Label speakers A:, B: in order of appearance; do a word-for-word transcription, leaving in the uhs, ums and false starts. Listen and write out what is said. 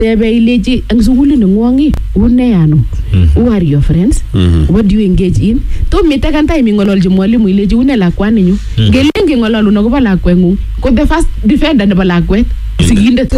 A: tebe ileji ang sugul nengwangi une ano who are your friends what do you engage in to mete kan time ngololji mwalimu ileji une lakwani nyu gelenge ngololu nokoba lakwengu ko the first defender nebo lakwet sigindet